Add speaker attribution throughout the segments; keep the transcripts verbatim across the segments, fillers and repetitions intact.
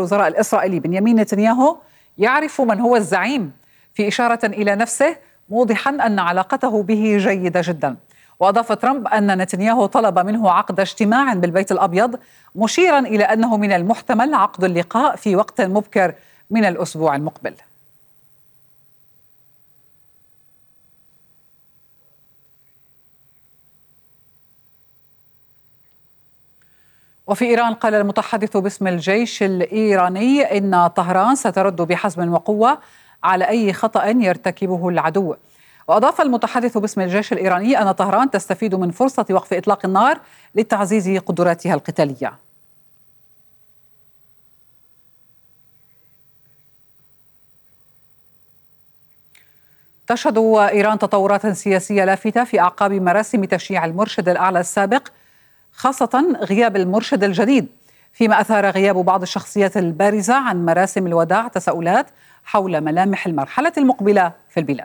Speaker 1: الوزراء الإسرائيلي بنيامين نتنياهو يعرف من هو الزعيم، في إشارة إلى نفسه، موضحا أن علاقته به جيدة جدا. وأضاف ترامب أن نتنياهو طلب منه عقد اجتماع بالبيت الأبيض، مشيرا إلى أنه من المحتمل عقد اللقاء في وقت مبكر من الأسبوع المقبل. وفي إيران قال المتحدث باسم الجيش الإيراني إن طهران سترد بحزم وقوة على أي خطأ يرتكبه العدو. وأضاف المتحدث باسم الجيش الإيراني أن طهران تستفيد من فرصة وقف إطلاق النار لتعزيز قدراتها القتالية. تشهد إيران تطورات سياسية لافتة في أعقاب مراسم تشييع المرشد الأعلى السابق، خاصة غياب المرشد الجديد، فيما أثار غياب بعض الشخصيات البارزة عن مراسم الوداع تساؤلات حول ملامح المرحلة المقبلة في البلاد.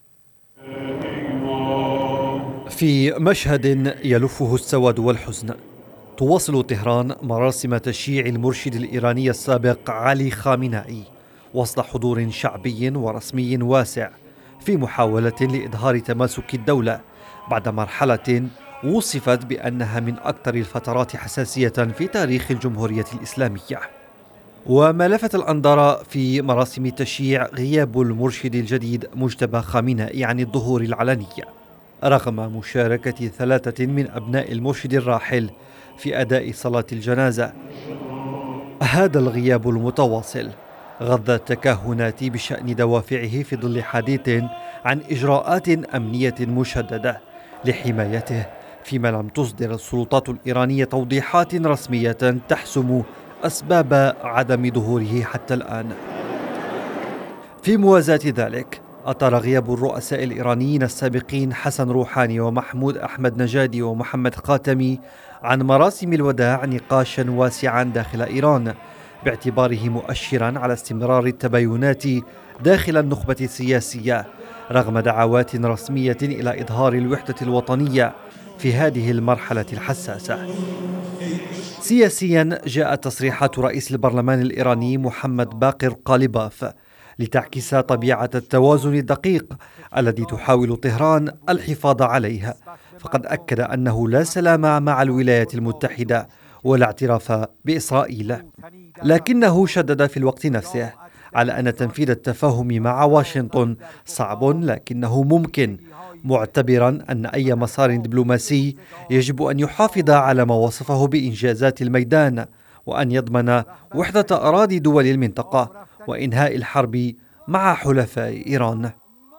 Speaker 2: في مشهد يلفه السواد والحزن، تواصل طهران مراسم تشييع المرشد الإيراني السابق علي خامنائي وسط حضور شعبي ورسمي واسع، في محاولة لإظهار تماسك الدولة بعد مرحلة وصفت بأنها من أكثر الفترات حساسية في تاريخ الجمهورية الإسلامية. وما لفت الأنظار في مراسم التشييع غياب المرشد الجديد مجتبى خامنائي عن الظهور العلني، رغم مشاركة ثلاثة من أبناء المرشد الراحل في أداء صلاة الجنازة. هذا الغياب المتواصل غض التكهنات بشأن دوافعه في ظل حديث عن إجراءات أمنية مشددة لحمايته، فيما لم تصدر السلطات الإيرانية توضيحات رسمية تحسم أسباب عدم ظهوره حتى الآن. في موازاة ذلك، أطال غياب الرؤساء الإيرانيين السابقين حسن روحاني ومحمود أحمد نجادي ومحمد خاتمي عن مراسم الوداع نقاشا واسعا داخل إيران، باعتباره مؤشرا على استمرار التباينات داخل النخبة السياسية، رغم دعوات رسمية إلى إظهار الوحدة الوطنية في هذه المرحلة الحساسة. سياسيا، جاءت تصريحات رئيس البرلمان الإيراني محمد باقر قالباف لتعكس طبيعة التوازن الدقيق الذي تحاول طهران الحفاظ عليه، فقد أكد أنه لا سلام مع الولايات المتحدة ولا اعتراف بإسرائيل، لكنه شدد في الوقت نفسه على أن تنفيذ التفاهم مع واشنطن صعب لكنه ممكن، معتبرا أن أي مسار دبلوماسي يجب أن يحافظ على ما وصفه بإنجازات الميدان، وأن يضمن وحدة أراضي دول المنطقة وإنهاء الحرب مع حلفاء إيران.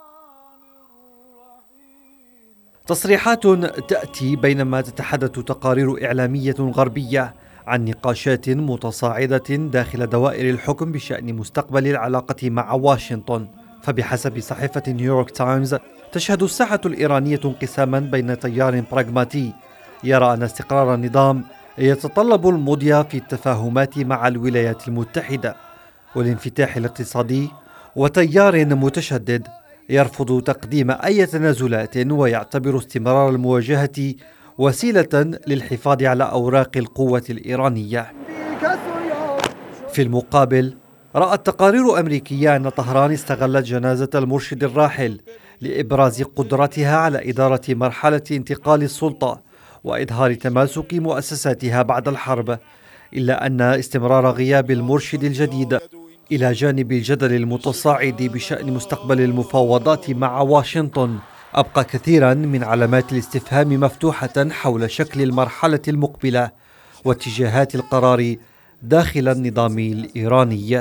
Speaker 2: تصريحات تأتي بينما تتحدث تقارير إعلامية غربية عن نقاشات متصاعدة داخل دوائر الحكم بشأن مستقبل العلاقة مع واشنطن. فبحسب صحيفة نيويورك تايمز، تشهد الساحة الإيرانية انقساما بين تيار براغماتي يرى أن استقرار النظام يتطلب المضي في التفاهمات مع الولايات المتحدة والانفتاح الاقتصادي، وتيار متشدد يرفض تقديم أي تنازلات ويعتبر استمرار المواجهة وسيلة للحفاظ على أوراق القوة الإيرانية. في المقابل، رأت تقارير أمريكية أن طهران استغلت جنازة المرشد الراحل لإبراز قدرتها على إدارة مرحلة انتقال السلطة وإظهار تماسك مؤسساتها بعد الحرب، إلا أن استمرار غياب المرشد الجديد إلى جانب الجدل المتصاعد بشأن مستقبل المفاوضات مع واشنطن أبقى كثيرا من علامات الاستفهام مفتوحة حول شكل المرحلة المقبلة واتجاهات القرار داخل النظام الإيراني.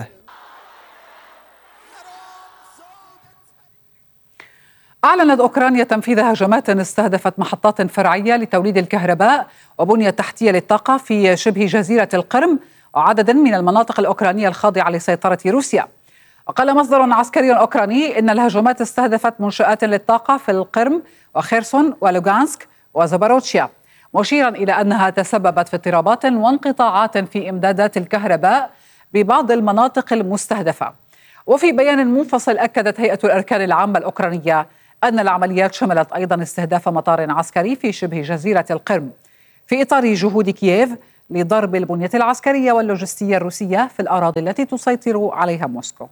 Speaker 1: أعلنت أوكرانيا تنفيذ هجمات استهدفت محطات فرعية لتوليد الكهرباء وبنية تحتية للطاقة في شبه جزيرة القرم وعدد من المناطق الأوكرانية الخاضعة لسيطرة روسيا. وقال مصدر عسكري أوكراني إن الهجمات استهدفت منشآت للطاقة في القرم وخيرسون ولوغانسك وزاباروتشيا، مشيرا إلى أنها تسببت في اضطرابات وانقطاعات في إمدادات الكهرباء ببعض المناطق المستهدفة. وفي بيان منفصل أكدت هيئة الأركان العامة الأوكرانية أن العمليات شملت أيضا استهداف مطار عسكري في شبه جزيرة القرم، في إطار جهود كييف لضرب البنية العسكرية واللوجستية الروسية في الأراضي التي تسيطر عليها موسكو.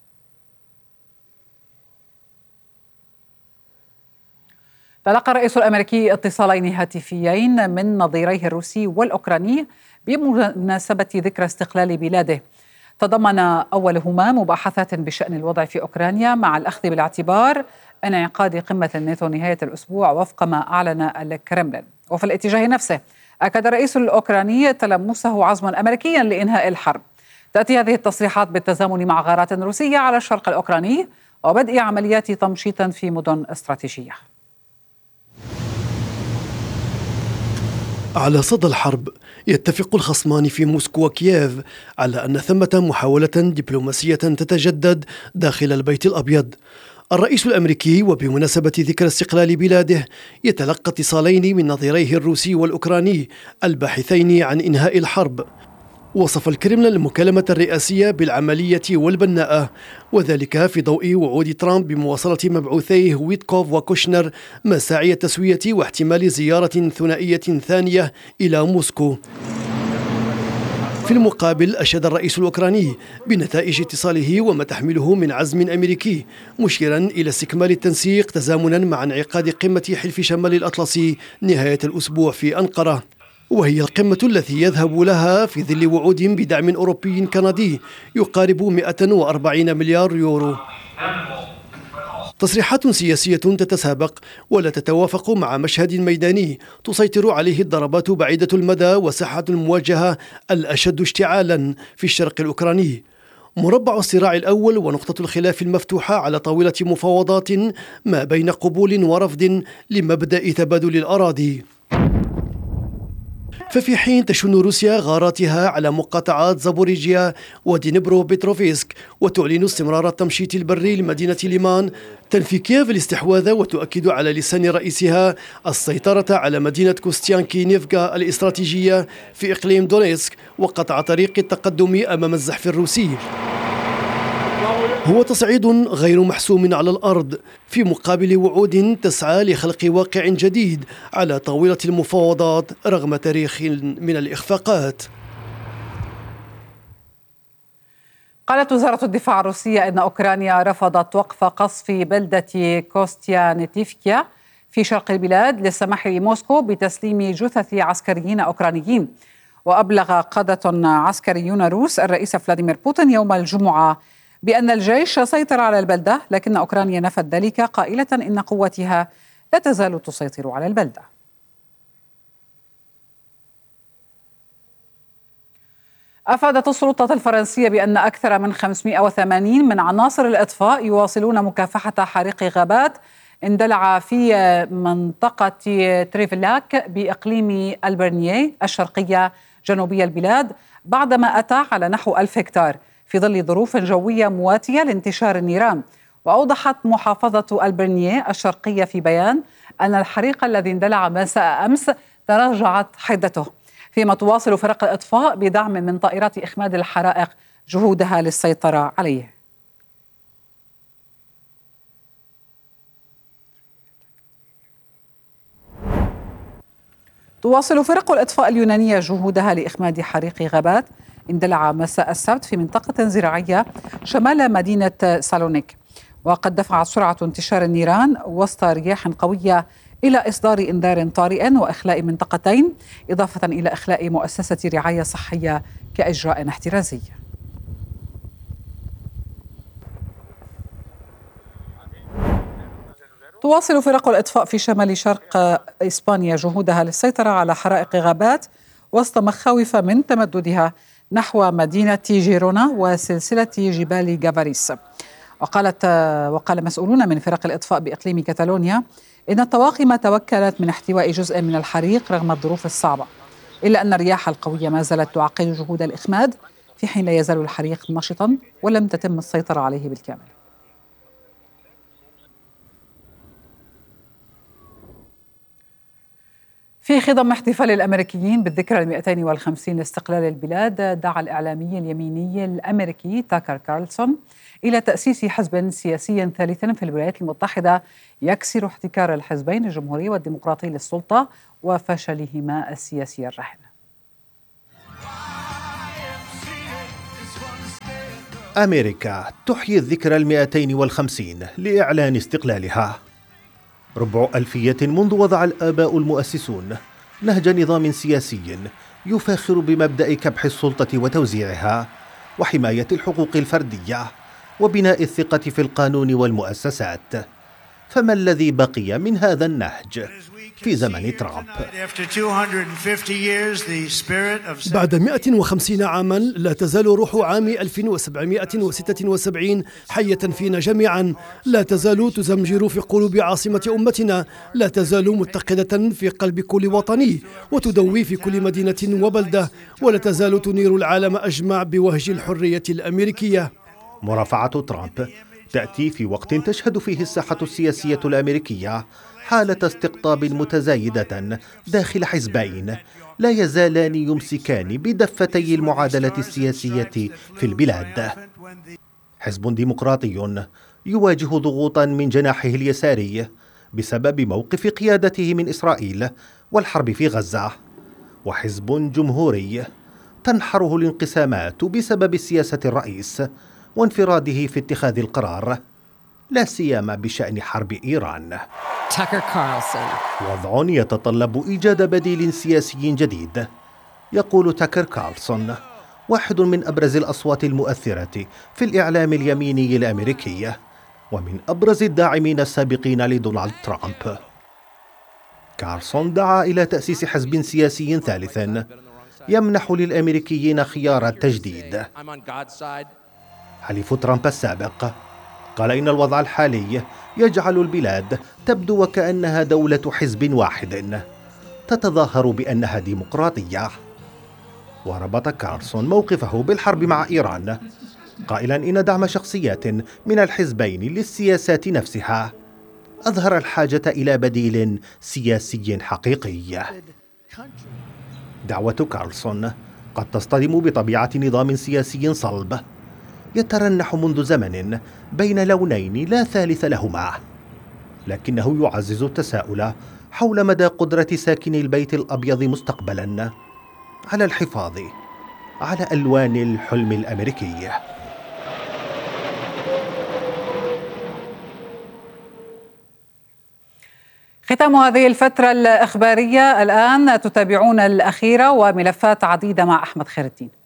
Speaker 1: تلقى الرئيس الأمريكي اتصالين هاتفيين من نظيريه الروسي والأوكراني بمناسبة ذكرى استقلال بلاده. تضمن أولهما مباحثات بشأن الوضع في أوكرانيا مع الأخذ بالاعتبار انعقاد قمة الناتو نهاية الأسبوع وفق ما أعلن الكرملين. وفي الاتجاه نفسه أكد الرئيس الأوكراني تلمسه عزما أمريكيا لإنهاء الحرب. تأتي هذه التصريحات بالتزامن مع غارات روسية على الشرق الأوكراني وبدء عمليات تمشيط في مدن استراتيجية.
Speaker 3: على صدى الحرب يتفق الخصمان في موسكو وكييف على أن ثمة محاولة دبلوماسية تتجدد داخل البيت الأبيض. الرئيس الأمريكي وبمناسبة ذكرى استقلال بلاده يتلقى اتصالين من نظيريه الروسي والأوكراني الباحثين عن إنهاء الحرب. وصف الكرملين المكالمة الرئاسية بالعملية والبناءة، وذلك في ضوء وعود ترامب بمواصلة مبعوثيه ويتكوف وكوشنر مساعي التسوية واحتمال زيارة ثنائية ثانية إلى موسكو. في المقابل أشاد الرئيس الأوكراني بنتائج اتصاله وما تحمله من عزم أمريكي، مشيرا إلى استكمال التنسيق تزامنا مع انعقاد قمة حلف شمال الأطلسي نهاية الأسبوع في أنقرة، وهي القمة التي يذهب لها في ظل وعود بدعم أوروبي كندي يقارب مئة وأربعين مليار يورو. تصريحات سياسية تتسابق ولا تتوافق مع مشهد ميداني تسيطر عليه الضربات بعيدة المدى وساحة المواجهة الأشد اشتعالا في الشرق الأوكراني. مربع الصراع الأول ونقطة الخلاف المفتوحة على طاولة مفاوضات ما بين قبول ورفض لمبدأ تبادل الأراضي. ففي حين تشن روسيا غاراتها على مقاطعات زابوريجيا ودينيبرو بيتروفيسك وتعلن استمرار التمشيط البري لمدينة ليمان، تنفي كييف الاستحواذ وتؤكد على لسان رئيسها السيطرة على مدينة كوستيانكي نيفغا الاستراتيجية في إقليم دونيتسك وقطع طريق التقدم أمام الزحف الروسي. هو تصعيد غير محسوم على الأرض في مقابل وعود تسعى لخلق واقع جديد على طاولة المفاوضات رغم تاريخ من الإخفاقات.
Speaker 1: قالت وزارة الدفاع الروسية إن أوكرانيا رفضت وقف قصف بلدة كوستيانيتيفكيا في شرق البلاد للسماح لموسكو بتسليم جثث عسكريين أوكرانيين. وأبلغ قادة عسكريون روس الرئيس فلاديمير بوتين يوم الجمعة بأن الجيش سيطر على البلدة، لكن أوكرانيا نفت ذلك قائلة إن قواتها لا تزال تسيطر على البلدة. أفادت السلطات الفرنسية بأن أكثر من خمسمئة وثمانين من عناصر الإطفاء يواصلون مكافحة حريق غابات اندلع في منطقة تريفلاك بإقليم البرنييه الشرقية جنوبي البلاد بعدما أتى على نحو ألف هكتار في ظل ظروف جوية مواتية لانتشار النيران. وأوضحت محافظة البرنييه الشرقية في بيان أن الحريق الذي اندلع مساء أمس تراجعت حدته، فيما تواصل فرق الإطفاء بدعم من طائرات إخماد الحرائق جهودها للسيطرة عليه. تواصل فرق الإطفاء اليونانية جهودها لإخماد حريق غابات اندلع مساء السبت في منطقة زراعية شمال مدينة سالونيك، وقد دفعت سرعة انتشار النيران وسط رياح قوية إلى إصدار إنذار طارئ وإخلاء منطقتين، إضافة إلى إخلاء مؤسسة رعاية صحية كإجراء احترازي. تواصل فرق الإطفاء في شمال شرق إسبانيا جهودها للسيطرة على حرائق غابات وسط مخاوف من تمددها نحو مدينة جيرونا وسلسلة جبال جافاريس. وقالت وقال مسؤولون من فرق الإطفاء بإقليم كاتالونيا إن الطواقم تمكنت من احتواء جزء من الحريق رغم الظروف الصعبة، إلا أن الرياح القوية ما زالت تعقد جهود الإخماد في حين لا يزال الحريق نشطا ولم تتم السيطرة عليه بالكامل. في خضم احتفال الأمريكيين بالذكرى المئتين والخمسين لاستقلال البلاد، دعا الإعلامي اليميني الأمريكي تاكر كارلسون إلى تأسيس حزب سياسي ثالث في الولايات المتحدة يكسر احتكار الحزبين الجمهوري والديمقراطي للسلطة وفشلهما السياسي الراهن.
Speaker 4: أمريكا تحيي الذكرى المئتين والخمسين لإعلان استقلالها. ربع ألفية منذ وضع الآباء المؤسسون نهج نظام سياسي يفاخر بمبدأ كبح السلطة وتوزيعها وحماية الحقوق الفردية وبناء الثقة في القانون والمؤسسات. فما الذي بقي من هذا النهج في زمن ترامب؟
Speaker 3: بعد مئة وخمسين عاما لا تزال روح عام ألف وسبعمئة وستة وسبعين حية فينا جميعا، لا تزال تزمجر في قلوب عاصمة أمتنا، لا تزال متقدة في قلب كل وطني وتدوي في كل مدينة وبلدة، ولا تزال تنير العالم أجمع بوهج الحرية الأمريكية.
Speaker 4: مرافعة ترامب تأتي في وقت تشهد فيه الساحة السياسية الأمريكية حالة استقطاب متزايدة داخل حزبين لا يزالان يمسكان بدفتي المعادلة السياسية في البلاد. حزب ديمقراطي يواجه ضغوطا من جناحه اليساري بسبب موقف قيادته من إسرائيل والحرب في غزة، وحزب جمهوري تنحره الانقسامات بسبب سياسة الرئيس وانفراده في اتخاذ القرار، لا سيما بشأن حرب إيران.
Speaker 5: تاكر كارلسون.
Speaker 4: وضع يتطلب إيجاد بديل سياسي جديد. يقول تاكر كارلسون واحد من أبرز الأصوات المؤثرة في الإعلام اليميني الأمريكي ومن أبرز الداعمين السابقين لدونالد ترامب. كارلسون دعا إلى تأسيس حزب سياسي ثالث يمنح للأمريكيين خيار التجديد. حليف ترامب السابق قال إن الوضع الحالي يجعل البلاد تبدو وكأنها دولة حزب واحد تتظاهر بأنها ديمقراطية. وربط كارلسون موقفه بالحرب مع إيران قائلا إن دعم شخصيات من الحزبين للسياسات نفسها أظهر الحاجة إلى بديل سياسي حقيقي. دعوة كارلسون قد تصطدم بطبيعة نظام سياسي صلب يترنح منذ زمن بين لونين لا ثالث لهما، لكنه يعزز التساؤل حول مدى قدرة ساكني البيت الأبيض مستقبلا على الحفاظ على ألوان الحلم الأمريكي.
Speaker 1: ختام هذه الفترة الإخبارية. الآن تتابعون الأخيرة وملفات عديدة مع أحمد خير الدين.